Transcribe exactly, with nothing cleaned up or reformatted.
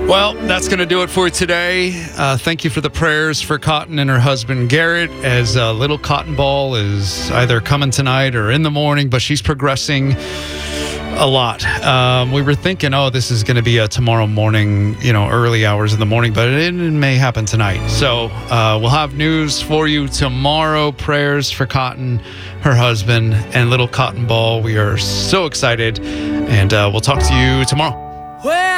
Well, that's going to do it for today. Uh, thank you for the prayers for Cotton and her husband, Garrett, as uh, little Cotton Ball is either coming tonight or in the morning, but she's progressing a lot. Um, we were thinking, oh, this is going to be a tomorrow morning, you know, early hours in the morning, but it, it may happen tonight. So uh, we'll have news for you tomorrow. Prayers for Cotton, her husband, and little Cotton Ball. We are so excited, and uh, we'll talk to you tomorrow. Well,